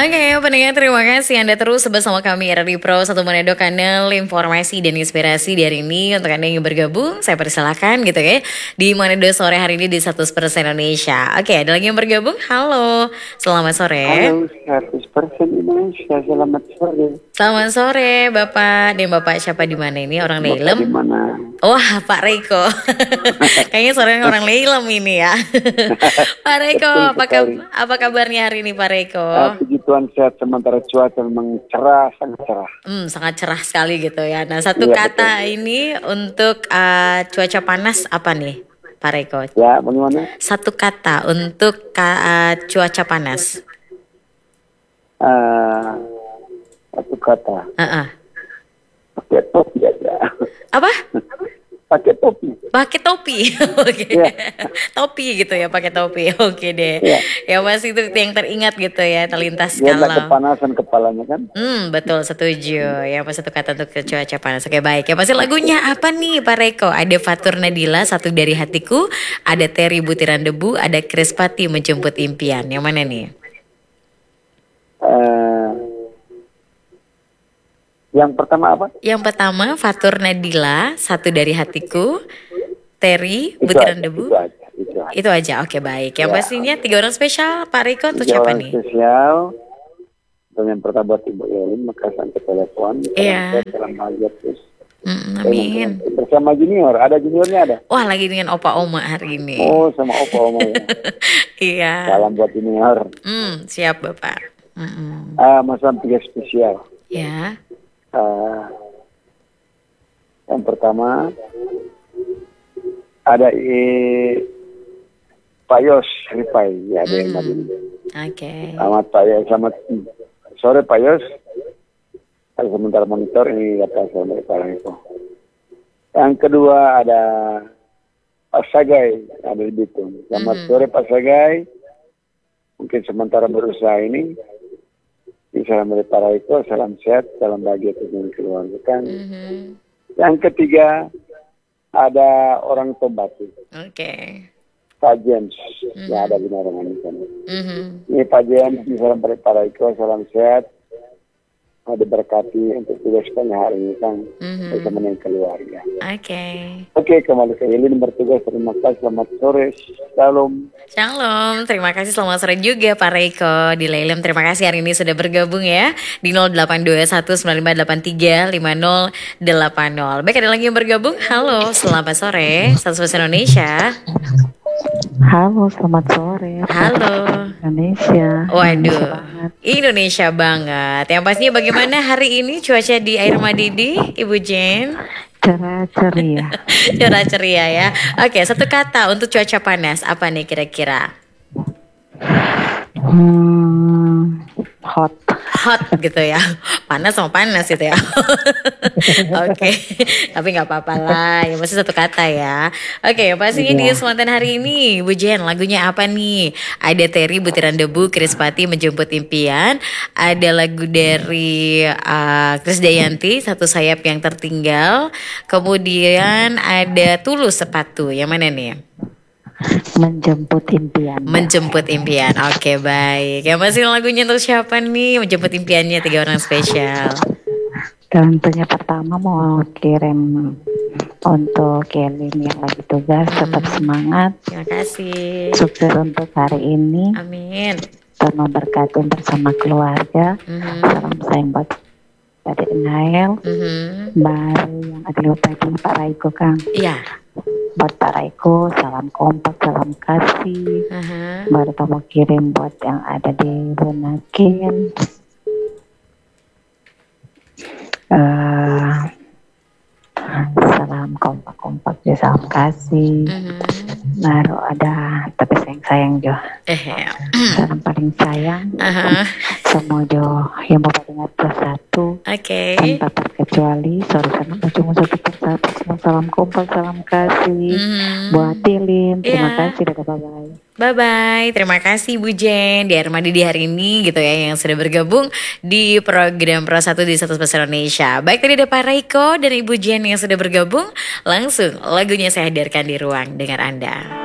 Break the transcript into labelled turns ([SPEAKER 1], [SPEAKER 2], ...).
[SPEAKER 1] Oke, pendengar terima kasih Anda terus bersama kami RRI Pro 1 Manado, kanal informasi dan inspirasi di hari ini. Untuk Anda yang bergabung, saya persilakan gitu ya di Manado sore hari ini di 100% Indonesia. Oke, ada lagi yang bergabung. Halo, selamat sore.
[SPEAKER 2] Halo, 100% Indonesia. Selamat sore.
[SPEAKER 1] Selamat sore, Bapak. Dan Bapak siapa di mana ini? Orang Leilem?
[SPEAKER 2] Di mana?
[SPEAKER 1] Wah, Pak Reiko. Kayaknya suaranya orang Leilem ini ya. Pak Reiko, apa kabarnya hari ini Pak Reiko?
[SPEAKER 2] Puji Tuhan sehat, sementara cuaca memang cerah, sangat cerah.
[SPEAKER 1] Sangat cerah sekali gitu ya. Nah, satu kata betul. Ini untuk cuaca panas apa nih, Pak Reiko?
[SPEAKER 2] Ya, bagaimana?
[SPEAKER 1] Satu kata untuk cuaca panas.
[SPEAKER 2] Satu kata. Pakai topi aja.
[SPEAKER 1] Apa?
[SPEAKER 2] Pakai topi.
[SPEAKER 1] Pakai topi. Oke.
[SPEAKER 2] Yeah.
[SPEAKER 1] Topi gitu ya, pakai topi. Oke deh. Yeah. Ya masih itu yang teringat gitu ya, terlintas kalau.
[SPEAKER 2] Biarlah kepanasan kepalanya kan.
[SPEAKER 1] Betul, setuju. Ya pas satu kata untuk cuaca panas. Oke, baik. Ya pasti lagunya apa nih Pak Reiko? Ada Fatur Nadila, Satu Dari Hatiku, ada Terry Butiran Debu, ada Krispati Menjemput Impian. Yang mana nih?
[SPEAKER 2] Yang pertama apa?
[SPEAKER 1] Yang pertama Fatur Nadila, Satu Dari Hatiku, Terry Butiran Debu. Itu aja. Oke, baik. Yang pastinya 3 orang spesial Pak Reiko untuk siapa nih?
[SPEAKER 2] 3 orang spesial. Yang pertama buat Ibu Elin, maka sampai telepon.
[SPEAKER 1] Iya.
[SPEAKER 2] Dalam bahagia terus.
[SPEAKER 1] Amin.
[SPEAKER 2] Bersama junior, ada juniornya ada?
[SPEAKER 1] Wah, lagi dengan Opa Oma hari ini.
[SPEAKER 2] Oh, sama Opa Oma ya.
[SPEAKER 1] Iya.
[SPEAKER 2] Salam buat junior.
[SPEAKER 1] Siap Bapak.
[SPEAKER 2] Masam 3 spesial.
[SPEAKER 1] Ya.
[SPEAKER 2] Yang pertama ada Pak Yos Ripai, ya ada yang tadi.
[SPEAKER 1] Oke.
[SPEAKER 2] Selamat Pak Yos, selamat sore Pak Yos. Ada sementara monitor ini dapat sama Pak Reiko. Yang kedua ada Pak Sagai, ada di Bitung. Selamat sore Pak Sagai. Mungkin sementara berusaha ini. Salam dari Pak Reiko, salam sehat, salam bahagia dengan keluarga kan. Yang ketiga ada orang Tombatu.
[SPEAKER 1] Oke.
[SPEAKER 2] Pak James, yang ada di Narangan di sana. Ini Pak James, salam dari Pak Reiko, salam sehat. Diberkati untuk tugaskan hari ini kan bersama dengan keluarga. Oke, kembali ke Elin bertugas. Terima kasih, selamat sore, shalom.
[SPEAKER 1] Shalom, terima kasih, selamat sore juga Pak Reiko di Leilem. Terima kasih hari ini sudah bergabung ya di 082195835080. Baik, ada lagi yang bergabung. Halo, selamat sore, 100% Indonesia.
[SPEAKER 3] Halo, selamat sore.
[SPEAKER 1] Halo.
[SPEAKER 3] Indonesia.
[SPEAKER 1] Waduh, Indonesia banget. Yang pastinya bagaimana hari ini cuaca di Air Madidi, Ibu Jen?
[SPEAKER 3] Cerah ceria.
[SPEAKER 1] Cerah ceria ya. Oke, satu kata untuk cuaca panas. Apa nih kira-kira?
[SPEAKER 3] Hot.
[SPEAKER 1] Hot gitu ya. Panas sama panas gitu ya. Oke. Tapi gak apa-apa lah. Ya masih satu kata ya. Oke, pastinya di kesempatan hari ini Bu Jen, lagunya apa nih? Ada Terry Butiran Debu, Krispati Menjemput Impian. Ada lagu dari Krisdayanti, Satu Sayap Yang Tertinggal. Kemudian ada Tulus Sepatu. Yang mana nih?
[SPEAKER 3] Menjemput Impian.
[SPEAKER 1] Menjemput Impian. Oke, baik. Yang masih lagunya untuk siapa nih? Menjemput Impiannya 3 orang spesial.
[SPEAKER 3] Tentunya pertama mau kirim untuk Kelin yang lagi tugas, tetap semangat.
[SPEAKER 1] Terima kasih.
[SPEAKER 3] Sukses untuk hari ini.
[SPEAKER 1] Amin.
[SPEAKER 3] Dan memberkati bersama keluarga. Salam sayang buat Adik Nael. Baru yang adil tadi Pak Reiko Kang.
[SPEAKER 1] Iya.
[SPEAKER 3] Buat Pak Reiko, salam kompak, salam kasih. Baru kamu kirim buat yang ada di Bunaken. Salam kompak-kompak juga, salam kasih. Baru ada tapi sayang-sayang Jo. Salam paling sayang. Semua Jo yang Bapak dengar persatu. Tanpa terkecuali. Sorry karena cuma satu persatu. Salam kompak, salam kasih. Buat Tilin, terima kasih. Dadah, bye-bye.
[SPEAKER 1] Bye-bye, terima kasih Bu Jen di Armadi di hari ini gitu ya, yang sudah bergabung di program Pro 1 di 100% Indonesia. Baik, tadi ada Pak Reiko dan Ibu Jen yang sudah bergabung. Langsung lagunya saya hadirkan di ruang dengar Anda.